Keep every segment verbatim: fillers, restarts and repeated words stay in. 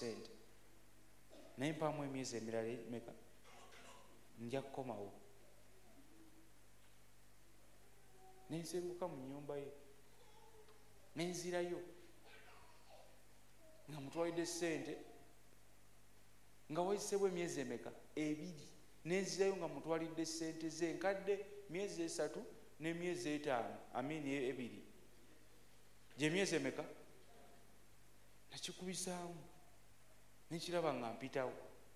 ssente naye mpaamu emyezi emirala meka nja kukomawo. Nensenguka mu nnyumba ye nenzirayo nga mutwalidde ssente nga wayiseewo emyezi emeka ebiri. Nenzirayo nga mutwalidde ssente ze nkadde myezi esatu n'emyezi etaano amini ebiri gye myezi emeka. Nakikubisaamu nekiraba nga mpitawo.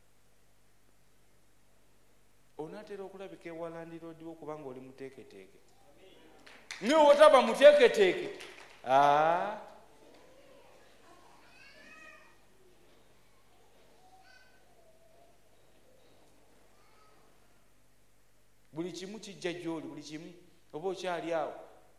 Onaatera okulabika ewalandi road wo kubanga oli muteeketeeke naye wotaba muteeketeeke aa buli kimu kijja gy'oli, buli kimu oba okyali awo.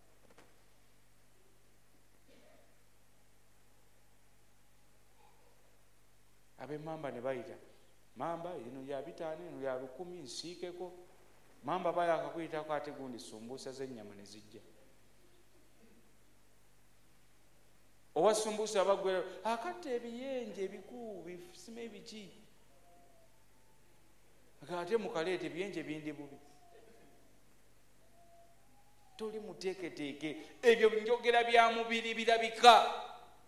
Ab'emmamba ne bayita mamba eno ya bitaano eno ya lukumi nsiikeko. Mamba bayakakuyitako ate gundi sumbuusa z'ennyama ne zijja. Owa sumbuusa abagwera akatta ebiyenje ebikuu bifusime ebiki ate mukaleeta ebiyenje bindi bubi. Toli muteeketeeke, ebyo njogera bya mubiri birabika.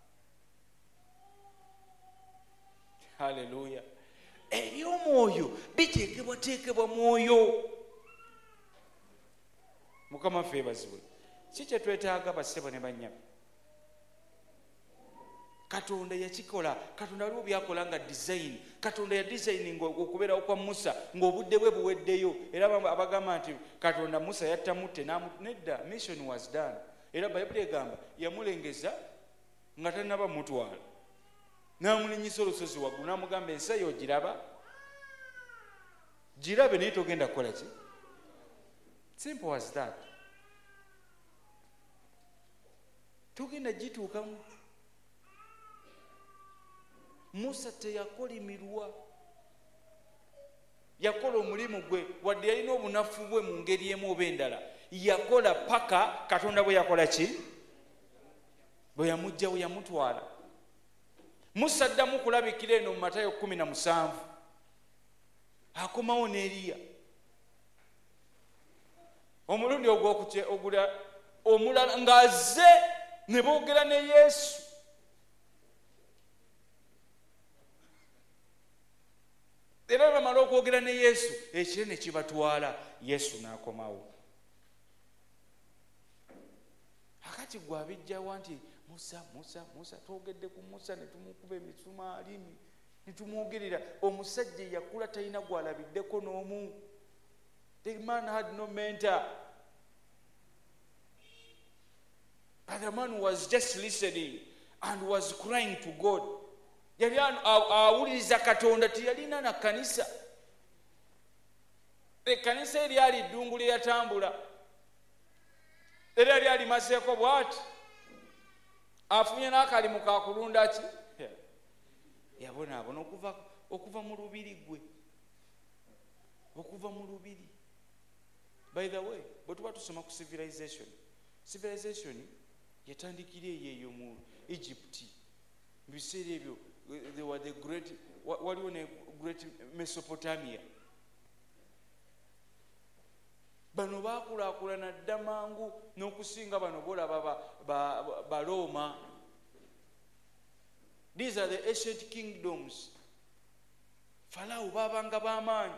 Haleluya. Eby'omwoyo biteekebwateekebwa mwoyo. Mukama ffe bazibwe. Si kye twetaaga bassebo ne bannyabo. Katonda yakikola. Katonda waliwo byakola nga design. Katonda ya designing okubeerawo kwa Musa ng'obudde bwe buweddeyo. Era abagamba nti Katonda Musa yattamutte nedda, mission was done. Era Bayibuli egamba yamulengeza nga tannaba mutwala. N'amulinyisa olusozi waggulu n'amugamba ensi eyo ogiraba? Girabe naye togenda kukola ki? Simple as that. Togenda gituukamu. Musa teyakolimirwa. Yakola omulimu gwe wadde yalina obunafu bwe mu ngeri emu oba endala. Yakola paka Katonda bwe yakola ki? Bwe yamugjawo yamutwala. Musa addamu kulabikira eno mu Matayo kumi na musanvu. Akomawo ne Eriya. Omulundi ogula omulala ng'azze ne boogera ne Yesu. Era bamala okwogera ne Yesu ekire ne kibatwala. Yesu n'akomawo. Akati gwe abijjawa nti Musa, Musa, Musa, twogedde ku Musa ne tumukuba emisumaali ne tumwogerera. Omusajja yakula talina gwalabiddeko n'omu. The man had no mentor. But the man was just listening and was crying to God. Yali awuliriza Katonda, tiyalina na kanisa. Ekkanisa eryali ddungu lye yatambula. Era lyali maseeko bw'ati. Afunye n'akalimu ka kulunda ki? Yabonaabona okuva okuva mu lubiri gwe. Okuva mu lubiri. By the way, bwe tuba tusoma ku civilization. Civilization yatandikira eyo mu Egypt. Mu biseera ebyo they were the great waliwo ne great Mesopotamia. Bano baakulaakulana dda mangu n'okusinga bano bolaba ba Roma. These are the ancient kingdoms. Farao babanga b'amaanyi.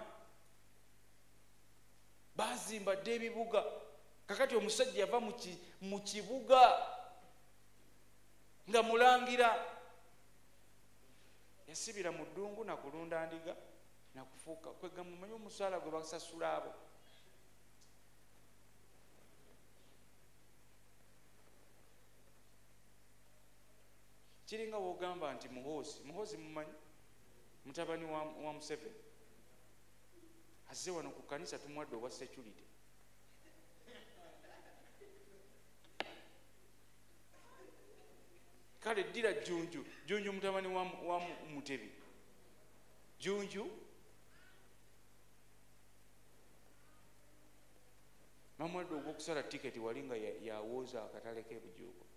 Bazimba dde ebibuga. Kakati omusajja yava mu kibuga nga mulangira. Yasibira mu ddungu na kulunda ndiga na kufuuka kwega mumanyi omusaala gwe basasula abo. Kiringa wogamba nti Muhoozi, Muhoozi mumanyi mutabani wa, wa Museveni azze wano ku kanisa tumwadde obwa security. Kale ddira Jjunju, Jjunju mutabani wa, wa Mutebi. Jjunju mamwadde ogw'okusala tiketi wali nga yawooza akatale k'ebujuuko.